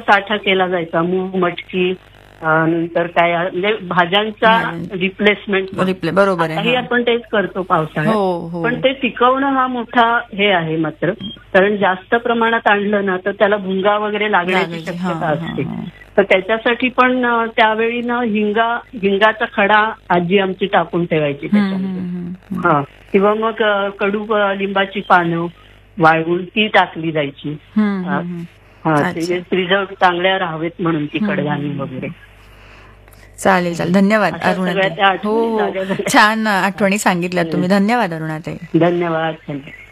साठा केला जायचा. मूग, मटकी, नंतर काय म्हणजे भाज्यांचा रिप्लेसमेंट. बरोबर आहे. आपण तेच करतो पावसाळ्यात. पण ते टिकवणं हा मोठा हे आहे मात्र, कारण जास्त प्रमाणात आणलं ना तर त्याला भुंगा वगैरे लागण्याची शक्यता असते. तर त्याच्यासाठी पण त्यावेळी ना हिंगाचा खडा आजी आमची टाकून ठेवायची त्याच्यामध्ये. किंवा मग कडू लिंबाची पानं वाळवून ती टाकली जायची. ते प्रिझर्व चांगल्या राहावेत म्हणून ती कडधान्य वगैरे. चालेल. धन्यवाद अरुणाताई. हो, छान आठवणी सांगितल्या तुम्ही. धन्यवाद अरुणाताई. धन्यवाद.